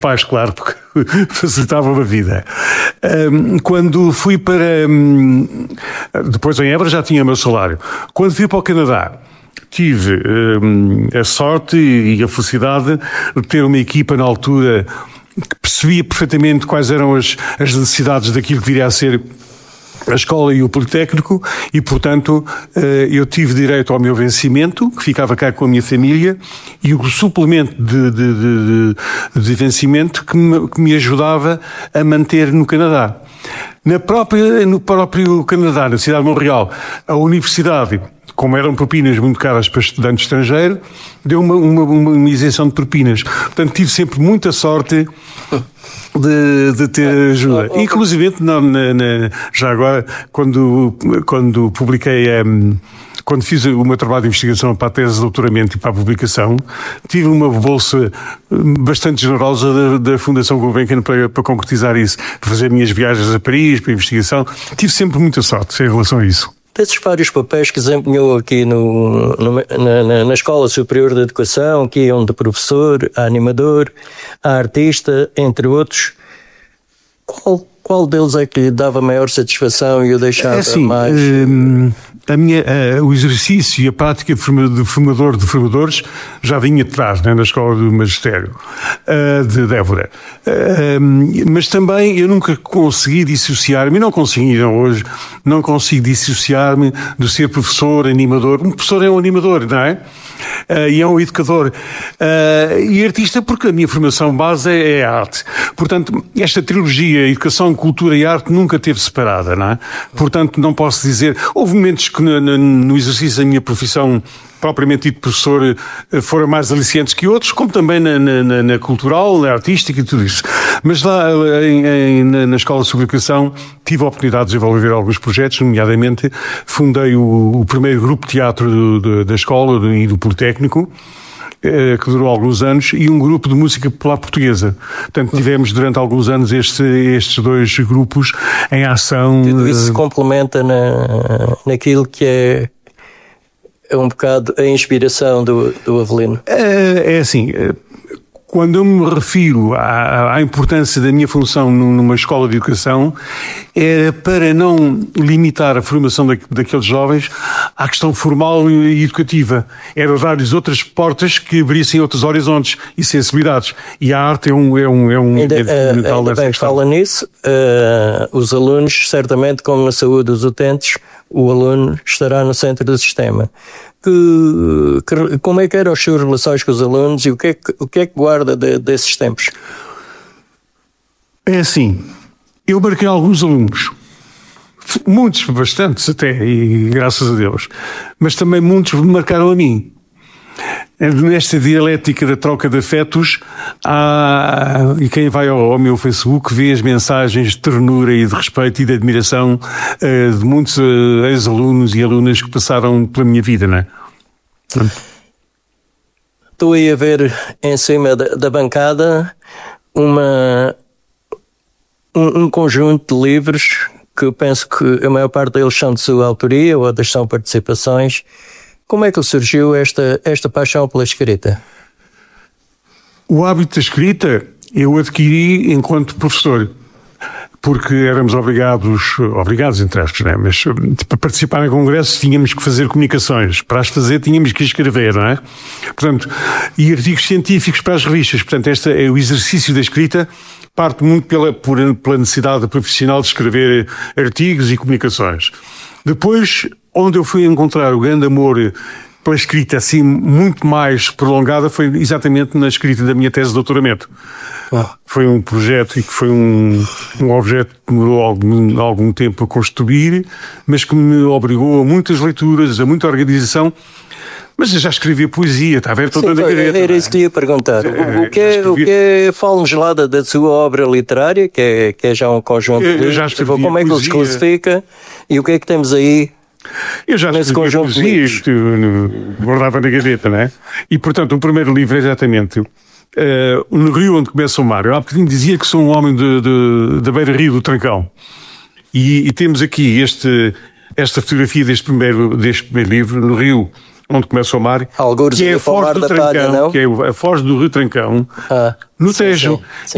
pais, claro, porque facilitavam a vida. Quando fui para... Depois em Évora já tinha o meu salário. Quando fui para o Canadá, tive a sorte e a felicidade de ter uma equipa na altura que percebia perfeitamente quais eram as necessidades daquilo que viria a ser a escola e o Politécnico, e portanto eu tive direito ao meu vencimento, que ficava cá com a minha família, e o suplemento de vencimento que me ajudava a manter no Canadá. No próprio Canadá, na cidade de Montreal, a universidade, como eram propinas muito caras para estudantes estrangeiros, deu uma isenção de propinas. Portanto, tive sempre muita sorte de ter ajuda. Inclusive, já agora, quando publiquei, quando fiz o meu trabalho de investigação para a tese de doutoramento e para a publicação, tive uma bolsa bastante generosa da Fundação Gulbenkian para concretizar isso, para fazer minhas viagens a Paris, para a investigação. Tive sempre muita sorte em relação a isso. Desses vários papéis que desempenhou aqui na Escola Superior de Educação, que iam de professor a animador, a artista, entre outros, qual deles é que lhe dava maior satisfação e o deixava mais... O exercício e a prática de formador de formadores já vinha de trás, né, na Escola do Magistério de Évora. Mas também eu nunca consegui dissociar-me, não consigo dissociar-me de ser professor, animador. Um professor é um animador, não é? E é um educador. E artista, porque a minha formação base é a arte. Portanto, esta trilogia, educação, cultura e arte, nunca esteve separada, não é? Portanto, não posso dizer... Houve momentos que no exercício da minha profissão, propriamente dito professor, foram mais aliciantes que outros, como também na cultural, na artística e tudo isso. Mas lá na Escola de Educação tive a oportunidade de desenvolver alguns projetos, nomeadamente fundei o primeiro grupo de teatro da escola e do Politécnico, que durou alguns anos, e um grupo de música popular portuguesa. Portanto, tivemos durante alguns anos estes dois grupos em ação. Tudo isso se complementa naquilo que é um bocado a inspiração do Avelino. É assim, quando eu me refiro à importância da minha função numa escola de educação, era para não limitar a formação daqueles jovens à questão formal e educativa. Era dar-lhes outras portas que abrissem outros horizontes e sensibilidades. E a arte é fundamental ainda nessa bem questão. fala nisso. Os alunos, certamente, como na saúde dos utentes, o aluno estará no centro do sistema. Como é que eram as suas relações com os alunos e o que é que guarda desses tempos? É assim, eu marquei alguns alunos, muitos, bastantes até, e graças a Deus, mas também muitos me marcaram a mim. Nesta dialética da troca de afetos, e quem vai ao meu Facebook vê as mensagens de ternura e de respeito e de admiração de muitos ex-alunos e alunas que passaram pela minha vida, não é? Estou aí a ver em cima da bancada um conjunto de livros que eu penso que a maior parte deles são de sua autoria, outras são participações. Como é que surgiu esta paixão pela escrita? O hábito da escrita eu adquiri enquanto professor, porque éramos obrigados entre aspas, né? Mas para participar em congressos tínhamos que fazer comunicações, para as fazer tínhamos que escrever, não é? Portanto, e artigos científicos para as revistas. Portanto, o exercício da escrita parte muito pela necessidade profissional de escrever artigos e comunicações. Depois, onde eu fui encontrar o grande amor pela escrita assim muito mais prolongada foi exatamente na escrita da minha tese de doutoramento. Foi um projeto e que foi um objeto que demorou algum tempo a construir, mas que me obrigou a muitas leituras, a muita organização. Mas eu já escrevia poesia, está a ver? Era isso que eu ia perguntar. Fala-nos lá da sua obra literária, que é já um conjunto de livros. Como é que ele se classifica e o que é que temos aí? Eu já escrevi poesia, guardava na gaveta, não é? E, portanto, o primeiro livro é exatamente No Rio Onde Começa o Mar. Eu há bocadinho dizia que sou um homem da beira-rio do Trancão. E temos aqui esta fotografia deste primeiro livro, No Rio Onde Começa o Mar, Algures que é a Foz do Trancão, Palha, que é a Foz do Rio Trancão, no Tejo. Sim.